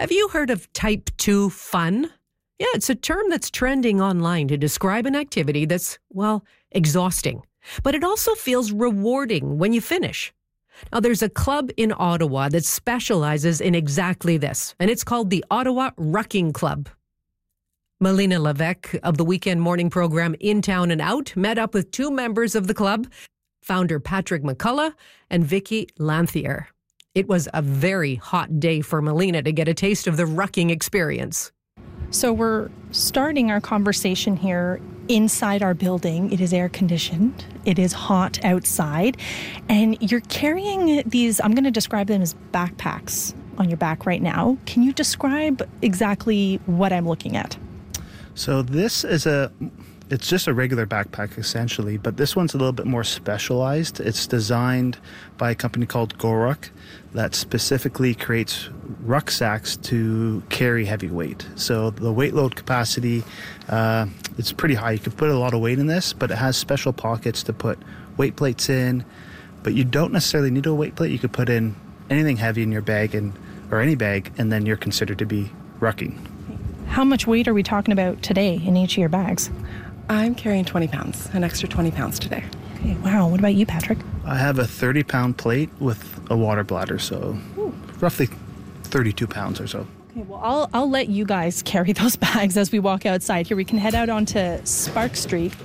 Have you heard of Type 2 fun? Yeah, it's a term that's trending online to describe an activity that's, well, exhausting. But it also feels rewarding when you finish. Now, there's a club in Ottawa that specializes in exactly this, and it's called the Ottawa Rucking Club. Melina Levesque of the weekend morning program In Town and Out met up with two members of the club, founder Patrick McCullough and Vicky Lanthier. It was a very hot day for Melina to get a taste of the rucking experience. So we're starting our conversation here inside our building. It is air conditioned. It is hot outside. And you're carrying these, I'm going to describe them as backpacks on your back right now. Can you describe exactly what I'm looking at? So this is it's just a regular backpack essentially, but this one's a little bit more specialized. It's designed by a company called GoRuck that specifically creates rucksacks to carry heavy weight. So the weight load capacity, it's pretty high. You can put a lot of weight in this, but it has special pockets to put weight plates in. But you don't necessarily need a weight plate. You could put in anything heavy in your bag or any bag, and then you're considered to be rucking. How much weight are we talking about today in each of your bags? I'm carrying 20 pounds, an extra 20 pounds today. Okay, wow. What about you, Patrick? I have a 30-pound plate with a water bladder, so roughly 32 pounds or so. Okay, well, I'll let you guys carry those bags as we walk outside. Here, we can head out onto Spark Street.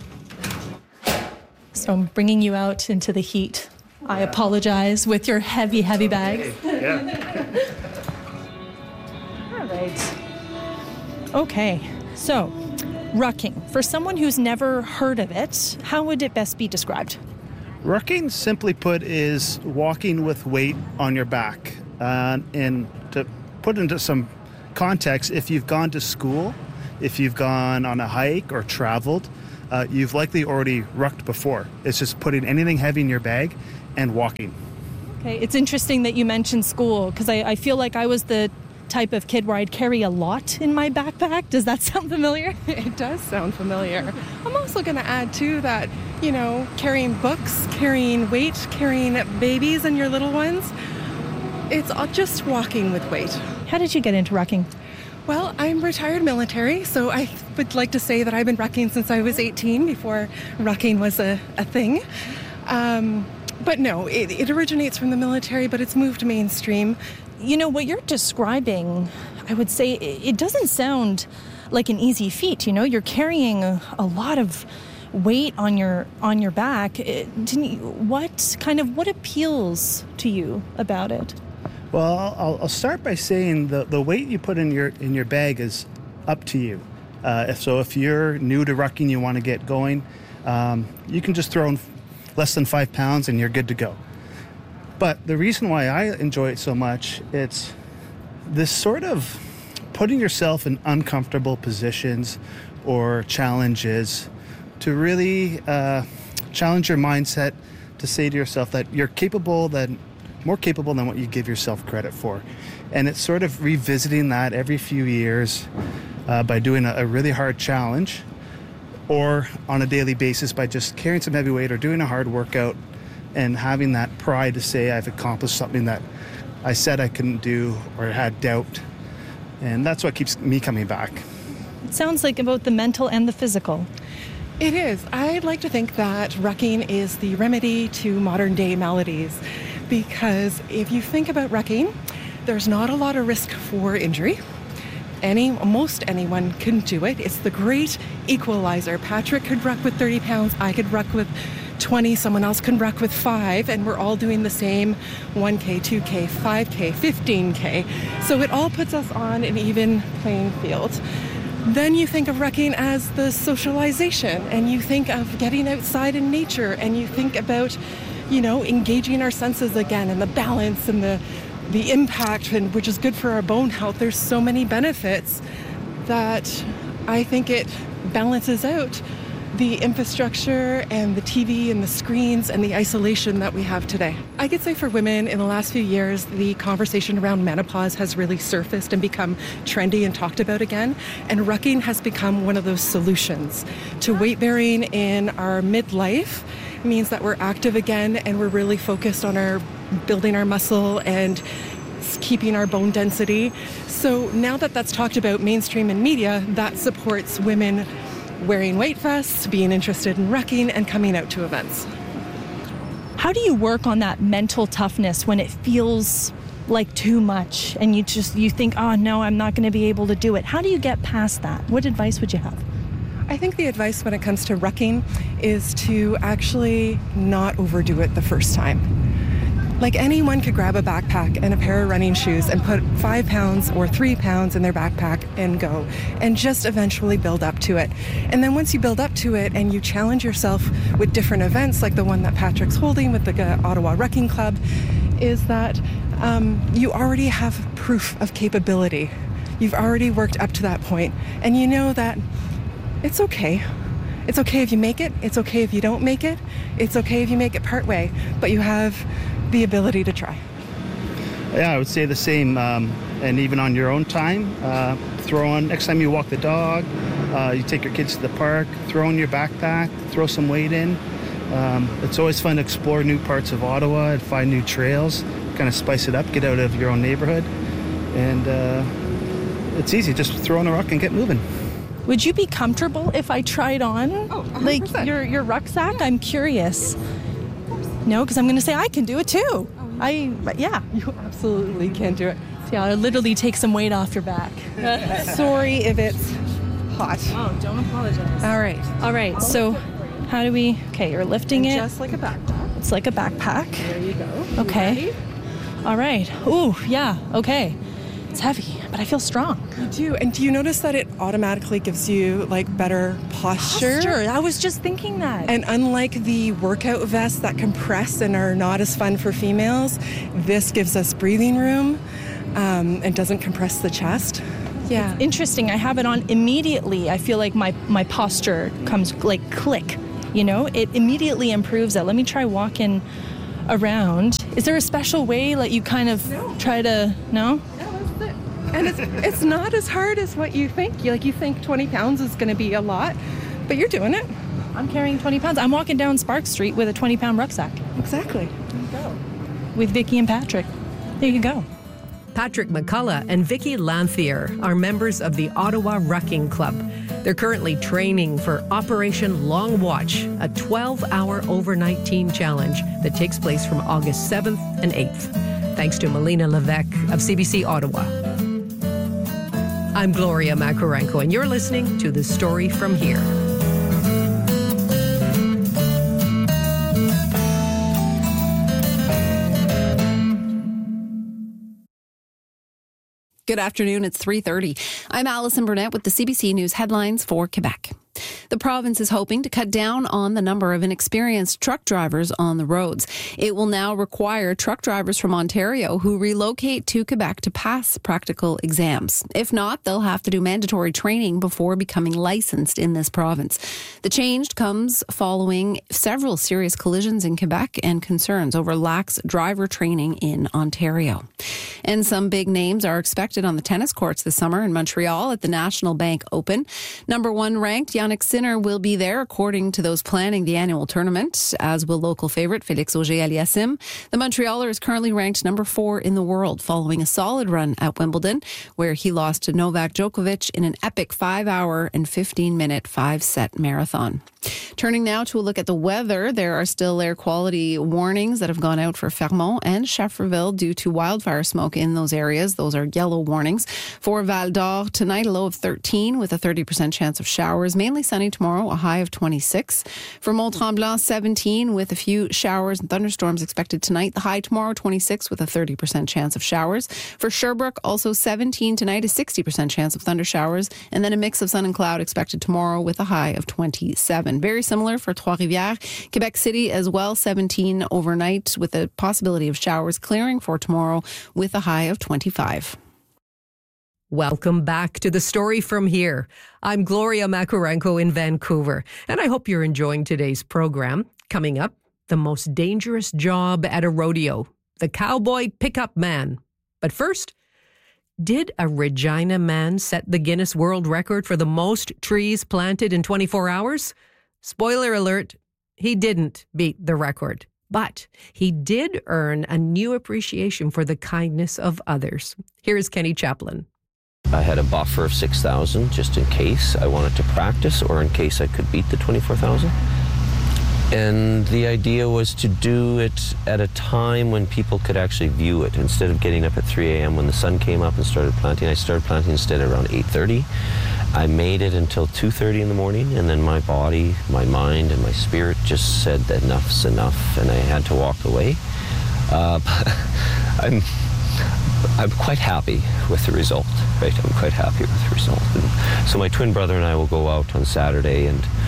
So I'm bringing you out into the heat. I apologize with your heavy bags. Yeah. All right. Okay, so rucking. For someone who's never heard of it, how would it best be described? Rucking, simply put, is walking with weight on your back. And to put into some context, if you've gone to school, if you've gone on a hike or traveled, you've likely already rucked before. It's just putting anything heavy in your bag and walking. Okay, it's interesting that you mentioned school, because I feel like I was the type of kid where I'd carry a lot in my backpack. Does that sound familiar? It does sound familiar. I'm also going to add, too, that, carrying books, carrying weight, carrying babies and your little ones, it's just walking with weight. How did you get into rucking? Well, I'm retired military, so I would like to say that I've been rucking since I was 18, before rucking was a thing. But no, it originates from the military, but it's moved mainstream. What you're describing, I would say, it doesn't sound like an easy feat. You're carrying a lot of weight on your back. What appeals to you about it? Well, I'll start by saying the weight you put in your bag is up to you. If you're new to rucking, you want to get going, you can just throw in less than 5 pounds and you're good to go. But the reason why I enjoy it so much, it's this sort of putting yourself in uncomfortable positions or challenges to really challenge your mindset, to say to yourself that you're more capable than what you give yourself credit for. And it's sort of revisiting that every few years by doing a really hard challenge, or on a daily basis by just carrying some heavy weight or doing a hard workout and having that pride to say I've accomplished something that I said I couldn't do or had doubt. And that's what keeps me coming back. It sounds like about the mental and the physical. It is. I'd like to think that rucking is the remedy to modern day maladies, because if you think about rucking, there's not a lot of risk for injury. Most anyone can do it. It's the great equalizer. Patrick could ruck with 30 pounds. I could ruck with 20. Someone else can ruck with 5. And we're all doing the same 1K, 2K, 5K, 15K. So it all puts us on an even playing field. Then you think of rucking as the socialization, and you think of getting outside in nature, and you think about, engaging our senses again, and the balance and the impact, and which is good for our bone health. There's so many benefits that I think it balances out the infrastructure and the TV and the screens and the isolation that we have today. I could say for women in the last few years, the conversation around menopause has really surfaced and become trendy and talked about again. And rucking has become one of those solutions to weight bearing in our midlife. It means that we're active again and we're really focused on building our muscle and it's keeping our bone density. So now that that's talked about mainstream and media, that supports women wearing weight vests, being interested in rucking, and coming out to events. How do you work on that mental toughness when it feels like too much and you think, oh no, I'm not going to be able to do it? How do you get past that? What advice would you have? I think the advice when it comes to rucking is to actually not overdo it the first time. Like, anyone could grab a backpack and a pair of running shoes and put 5 pounds or 3 pounds in their backpack and go, and just eventually build up to it. And then once you build up to it and you challenge yourself with different events like the one that Patrick's holding with the Ottawa Rucking Club, is that you already have proof of capability. You've already worked up to that point, and you know that it's okay. It's okay if you make it. It's okay if you don't make it. It's okay if you make it partway, but you have the ability to try. Yeah, I would say the same. And even on your own time, next time you walk the dog, you take your kids to the park, throw in your backpack, throw some weight in. It's always fun to explore new parts of Ottawa and find new trails, kind of spice it up, get out of your own neighborhood. And it's easy, just throw in a ruck and get moving. Would you be comfortable if I tried on 100%. your rucksack? I'm curious. No, because I'm going to say I can do it too. Yeah. You absolutely can do it. Yeah, I'll literally take some weight off your back. Sorry if it's hot. Oh, don't apologize. All right. So how do we... Okay, you're lifting it. Just like a backpack. It's like a backpack. There you go. Okay. All right. Ooh, yeah. Okay. It's heavy, but I feel strong. You do. And do you notice that it automatically gives you like better posture? I was just thinking that. And unlike the workout vests that compress and are not as fun for females, this gives us breathing room and doesn't compress the chest. Yeah. It's interesting. I have it on immediately. I feel like my posture comes like click, it immediately improves it. Let me try walking around. Is there a special way like you kind of try to, no? And it's not as hard as what you think. You think 20 pounds is going to be a lot, but you're doing it. I'm carrying 20 pounds. I'm walking down Spark Street with a 20-pound rucksack. Exactly. There you go. With Vicky and Patrick. There you go. Patrick McCullough and Vicky Lanthier are members of the Ottawa Rucking Club. They're currently training for Operation Long Watch, a 12-hour overnight team challenge that takes place from August 7th and 8th. Thanks to Melina Levesque of CBC Ottawa. I'm Gloria Makarenko, and you're listening to The Story From Here. Good afternoon. It's 3:30. I'm Alison Burnett with the CBC News headlines for Quebec. The province is hoping to cut down on the number of inexperienced truck drivers on the roads. It will now require truck drivers from Ontario who relocate to Quebec to pass practical exams. If not, they'll have to do mandatory training before becoming licensed in this province. The change comes following several serious collisions in Quebec and concerns over lax driver training in Ontario. And some big names are expected on the tennis courts this summer in Montreal at the National Bank Open. Number 1 ranked Jannik Sinner will be there, according to those planning the annual tournament, as will local favourite Félix Auger-Aliassime. The Montrealer is currently ranked number 4 in the world, following a solid run at Wimbledon, where he lost to Novak Djokovic in an epic 5-hour and 15-minute 5-set marathon. Turning now to a look at the weather, there are still air quality warnings that have gone out for Fermont and Schefferville due to wildfire smoke in those areas. Those are yellow warnings. For Val d'Or, tonight a low of 13 with a 30% chance of showers. Mainly sunny tomorrow, a high of 26. For Mont-Tremblant, 17 with a few showers and thunderstorms expected tonight. The high tomorrow, 26 with a 30% chance of showers. For Sherbrooke, also 17 tonight, a 60% chance of thunder showers. And then a mix of sun and cloud expected tomorrow with a high of 27. Very similar for Trois-Rivières. Quebec City as well, 17 overnight with a possibility of showers clearing for tomorrow with a high of 25. Welcome back to The Story From Here. I'm Gloria Makarenko in Vancouver, and I hope you're enjoying today's program. Coming up, the most dangerous job at a rodeo, the cowboy pickup man. But first, did a Regina man set the Guinness World Record for the most trees planted in 24 hours? Spoiler alert, he didn't beat the record. But he did earn a new appreciation for the kindness of others. Here is Kenny Chaplin. I had a buffer of 6,000 just in case I wanted to practice or in case I could beat the 24,000. And the idea was to do it at a time when people could actually view it. Instead of getting up at 3 a.m. when the sun came up and started planting, I started planting instead around 8:30. I made it until 2:30 in the morning, and then my body, my mind, and my spirit just said that enough's enough, and I had to walk away. I'm quite happy with the result, right? I'm quite happy with the result. And so my twin brother and I will go out on Saturday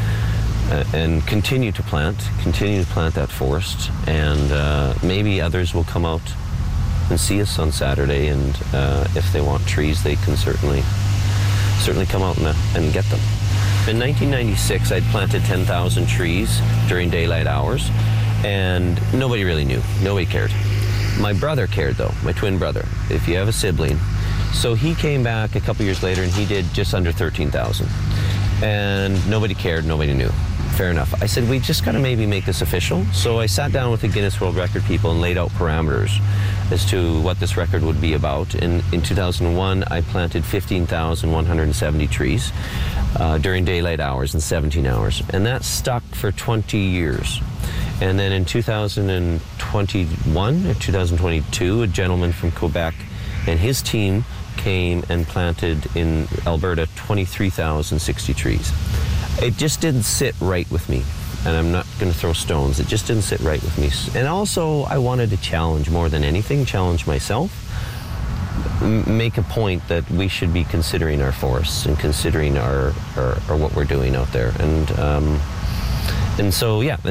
and continue to plant that forest, and maybe others will come out and see us on Saturday, and if they want trees, they can certainly come out and get them. In 1996, I'd planted 10,000 trees during daylight hours, and nobody really knew. Nobody cared. My brother cared, though, my twin brother, if you have a sibling. So he came back a couple years later, and he did just under 13,000. And nobody cared, nobody knew. Fair enough. I said, we just got to maybe make this official. So I sat down with the Guinness World Record people and laid out parameters as to what this record would be about. In 2001, I planted 15,170 trees during daylight hours in 17 hours. And that stuck for 20 years. And then in 2021 or 2022, a gentleman from Quebec and his team came and planted in Alberta 23,060 trees. It just didn't sit right with me, and I'm not going to throw stones. It just didn't sit right with me. And also, I wanted to challenge more than anything, challenge myself, make a point that we should be considering our forests and considering our what we're doing out there. And so I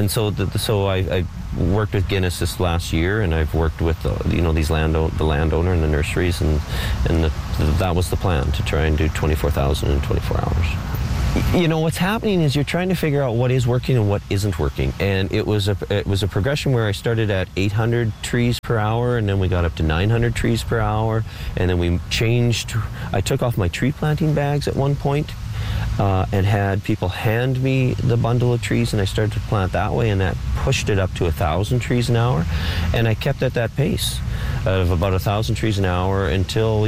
worked with Guinness this last year, and I've worked with the landowner and the nurseries, and that was the plan, to try and do 24,000 in 24 hours. You know, what's happening is you're trying to figure out what is working and what isn't working. And it was a progression where I started at 800 trees per hour, and then we got up to 900 trees per hour, and then we changed. I took off my tree planting bags at one point and had people hand me the bundle of trees, and I started to plant that way, and that pushed it up to 1,000 trees an hour, and I kept at that pace of about 1,000 trees an hour until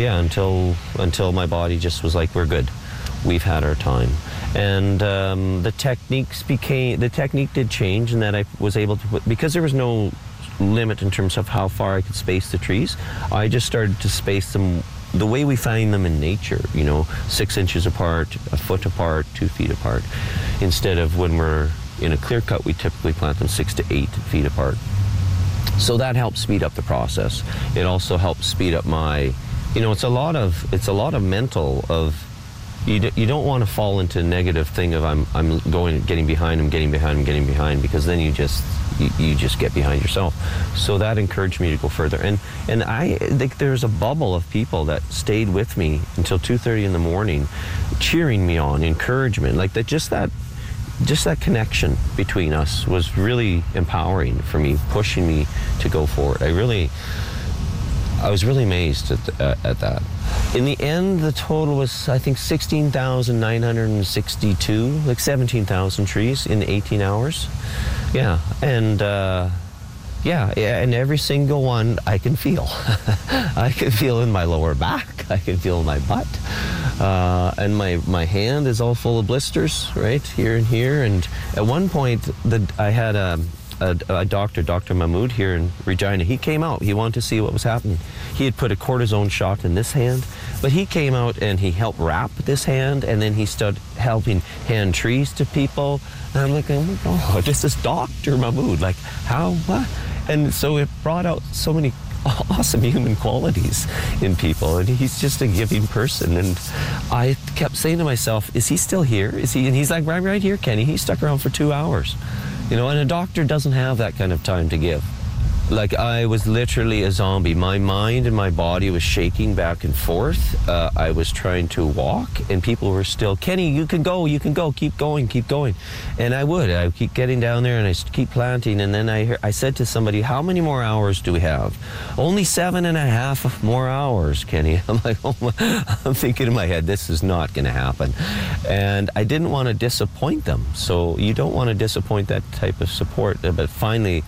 my body just was like, we're good. We've had our time. And the technique did change in that I was able to put, because there was no limit in terms of how far I could space the trees, I just started to space them the way we find them in nature, 6 inches apart, a foot apart, 2 feet apart, instead of when we're in a clear cut, we typically plant them 6 to 8 feet apart. So that helps speed up the process. It also helps speed up my, it's a lot of mental of, you don't want to fall into a negative thing of I'm getting behind, because then you just get behind yourself. So that encouraged me to go further. And I think there's a bubble of people that stayed with me until 2:30 in the morning, cheering me on, encouragement, like that. Just that connection between us was really empowering for me, pushing me to go forward. I was really amazed at that. In the end, the total was, I think, 16,962, like 17,000 trees in 18 hours. Yeah, and and every single one I can feel. I can feel in my lower back. I can feel in my butt. And my hand is all full of blisters, right, here and here. And at one point, I had a doctor, Dr. Mahmoud here in Regina. He came out. He wanted to see what was happening. He had put a cortisone shot in this hand, but he came out and he helped wrap this hand, and then he started helping hand trees to people. And I'm like, oh my God, this is Dr. Mahmoud. Like, how, what? And so it brought out so many awesome human qualities in people, and he's just a giving person. And I kept saying to myself, is he still here? Is he? And he's like, right here, Kenny. He stuck around for 2 hours. And a doctor doesn't have that kind of time to give. Like, I was literally a zombie. My mind and my body was shaking back and forth. I was trying to walk, and people were still, Kenny, you can go, keep going. And I would keep getting down there, and I keep planting. And then I said to somebody, how many more hours do we have? Only 7.5 more hours, Kenny. I'm like, I'm thinking in my head, this is not going to happen. And I didn't want to disappoint them. So you don't want to disappoint that type of support. But finally,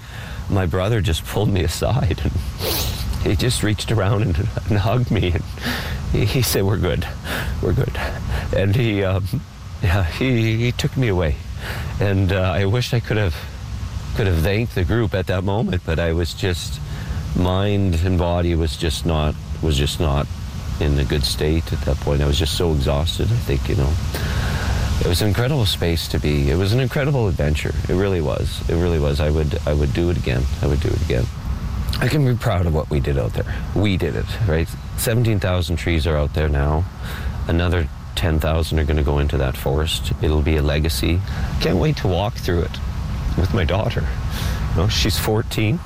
my brother just pulled me aside, and he just reached around and hugged me, and he said, we're good. And he took me away. And I wish I could have thanked the group at that moment, but I was just, mind and body was just not in a good state at that point. I was just so exhausted, I think, you know. It was an incredible space to be. It was an incredible adventure. It really was. I would do it again. I can be proud of what we did out there. We did it, right? 17,000 trees are out there now. Another 10,000 are going to go into that forest. It'll be a legacy. Can't wait to walk through it with my daughter. You know, she's 14.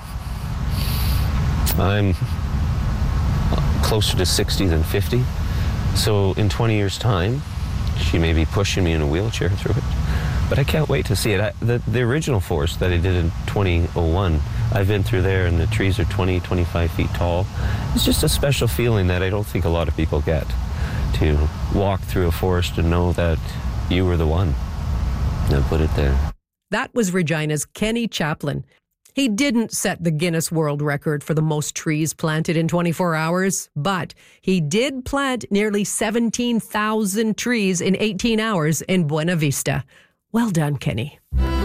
I'm closer to 60 than 50. So in 20 years' time, she may be pushing me in a wheelchair through it. But I can't wait to see it. The original forest that I did in 2001, I've been through there, and the trees are 20, 25 feet tall. It's just a special feeling that I don't think a lot of people get, to walk through a forest and know that you were the one that put it there. That was Regina's Kenny Chaplin. He didn't set the Guinness World Record for the most trees planted in 24 hours, but he did plant nearly 17,000 trees in 18 hours in Buena Vista. Well done, Kenny.